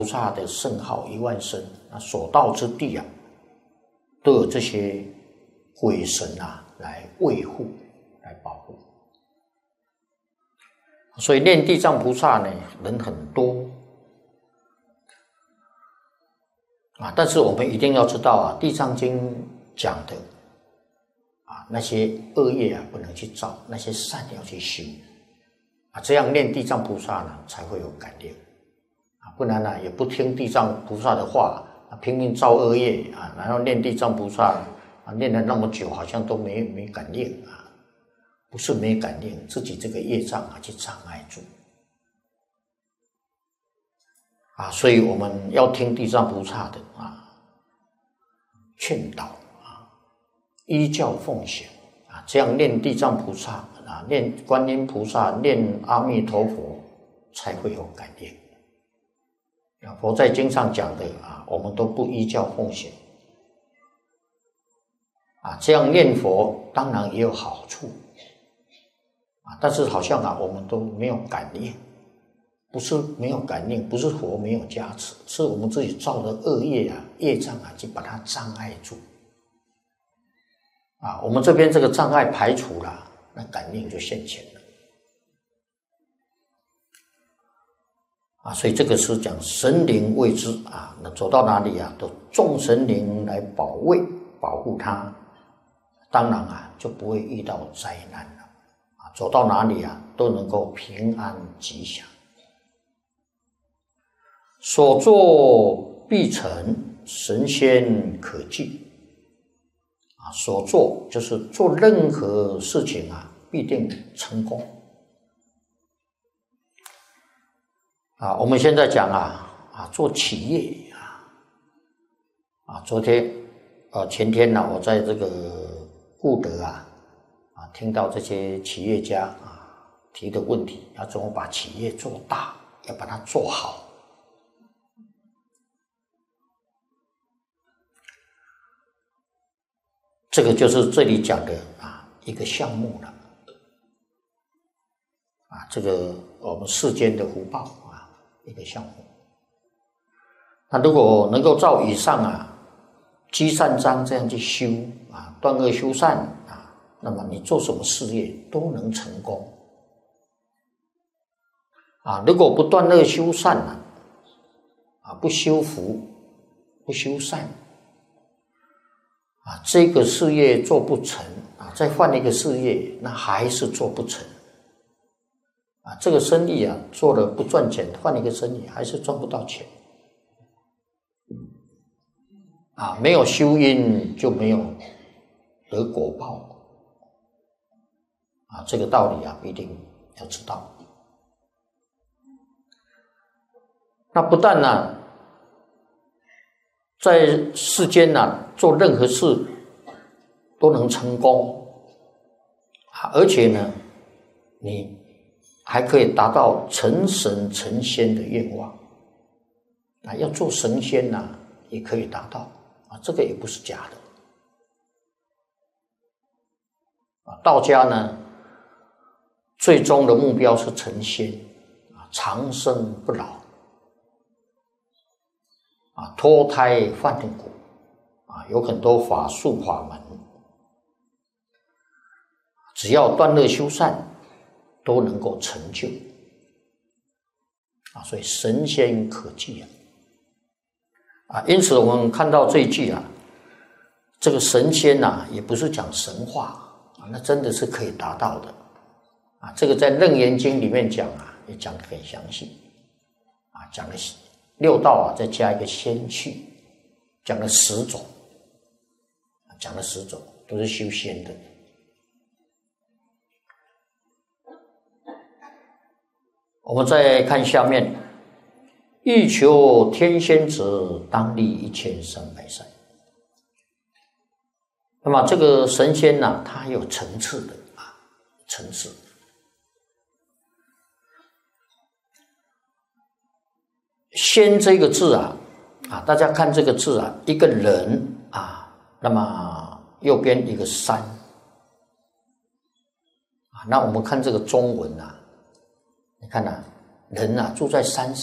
菩萨的圣号1万声，所到之地啊，都有这些鬼神啊来维护、来保护。所以念地藏菩萨呢，人很多啊，但是我们一定要知道啊，《地藏经》讲的啊，那些恶业啊不能去造，那些善要去修啊，这样念地藏菩萨呢才会有感应啊，不然呢也不听地藏菩萨的话啊，拼命造恶业啊，然后念地藏菩萨啊，念了那么久，好像都没感应啊，不是没感应，自己这个业障啊去障碍住啊，所以我们要听地藏菩萨的啊劝导啊，依教奉行啊，这样念地藏菩萨啊，念观音菩萨，念阿弥陀佛，才会有感应。佛在经上讲的啊，我们都不依教奉行啊，这样念佛当然也有好处啊，但是好像啊，我们都没有感应。不是没有感应，不是佛没有加持，是我们自己造的恶业啊、业障啊，去把它障碍住啊。我们这边这个障碍排除了，那感应就现前了啊。所以这个是讲神灵为之啊，那走到哪里啊，都众神灵来保卫、保护他，当然啊，就不会遇到灾难了啊。走到哪里啊，都能够平安吉祥。所作必成，神仙可记啊！所作就是做任何事情啊，必定成功啊！我们现在讲做企业昨天前天呢，我在这个固德听到这些企业家提的问题，要怎么把企业做大，要把它做好。这个就是这里讲的一个项目了这个我们世间的福报一个项目。那如果能够照以上积善章这样去修断恶修善那么你做什么事业都能成功如果不断恶修善不修福不修善这个事业做不成再换一个事业，那还是做不成这个生意做了不赚钱，换一个生意还是赚不到钱没有修因就没有得果报这个道理一定要知道。那不但在世间做任何事都能成功而且呢，你还可以达到成神成仙的愿望要做神仙也可以达到这个也不是假的道家呢，最终的目标是成仙长生不老脱胎换骨有很多法术法门，只要断恶修善都能够成就所以神仙可记因此我们看到这一句这个神仙也不是讲神话那真的是可以达到的这个在楞严经里面讲也讲得很详细讲了6道再加一个仙趣，讲了10种，都是修仙的我们再看下面，欲求天仙者，当立1300善。那么这个神仙它有层次的层次。仙这个字大家看这个字一个人那么右边一个山那我们看这个中文你看人住在山上